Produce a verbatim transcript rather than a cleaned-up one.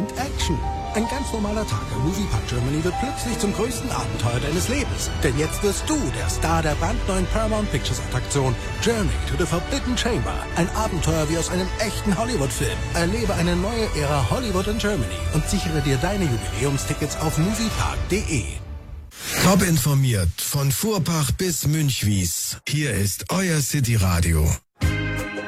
und Action. Ein ganz normaler Tag im Moviepark Germany wird plötzlich zum größten Abenteuer deines Lebens. Denn jetzt wirst du der Star der brandneuen Paramount Pictures Attraktion Journey to the Forbidden Chamber. Ein Abenteuer wie aus einem echten Hollywood-Film. Erlebe eine neue Ära Hollywood in Germany und sichere dir deine Jubiläumstickets auf moviepark punkt de. Top informiert, von Fuhrpark bis Münchwies. Hier ist euer City Radio.